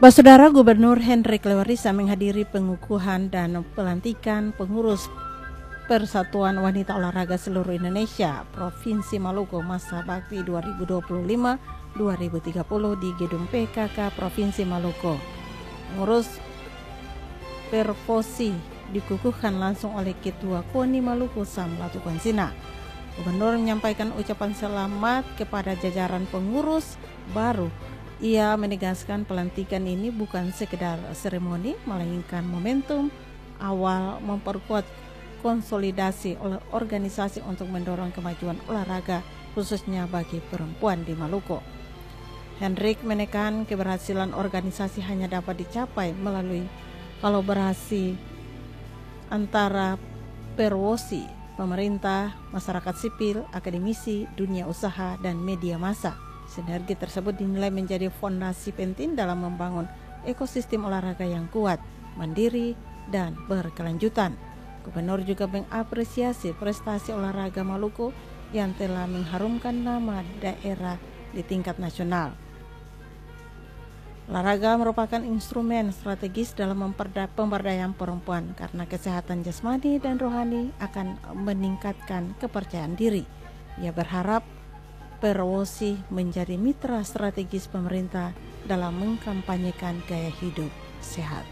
Saudara Gubernur Hendrik Lewarisa menghadiri pengukuhan dan pelantikan pengurus Persatuan Wanita Olahraga Seluruh Indonesia Provinsi Maluku masa bakti 2025-2030 di Gedung PKK Provinsi Maluku. Pengurus Pervosi dikukuhkan langsung oleh Ketua KONI Maluku Sam Latukonsina. Gubernur menyampaikan ucapan selamat kepada jajaran pengurus baru. Ia menegaskan pelantikan ini bukan sekedar seremoni, melainkan momentum awal memperkuat konsolidasi organisasi untuk mendorong kemajuan olahraga khususnya bagi perempuan di Maluku. Hendrik menekan keberhasilan organisasi hanya dapat dicapai melalui kolaborasi antara Perwosi, pemerintah, masyarakat sipil, akademisi, dunia usaha, dan media massa. Sinergi tersebut dinilai menjadi fondasi penting dalam membangun ekosistem olahraga yang kuat, mandiri, dan berkelanjutan. Gubernur juga mengapresiasi prestasi olahraga Maluku yang telah mengharumkan nama daerah di tingkat nasional. Olahraga merupakan instrumen strategis dalam pemberdayaan perempuan karena kesehatan jasmani dan rohani akan meningkatkan kepercayaan diri. Ia berharap Perwosi menjadi mitra strategis pemerintah dalam mengkampanyekan gaya hidup sehat.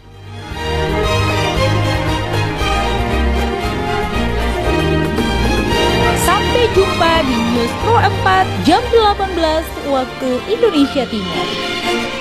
Sampai jumpa di News Pro 4 jam 18 waktu Indonesia Timur.